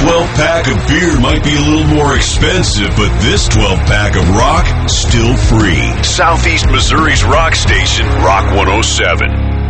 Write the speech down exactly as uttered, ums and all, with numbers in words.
twelve-pack of beer might be a little more expensive, but this twelve-pack of rock, still free. Southeast Missouri's rock station, Rock one oh seven.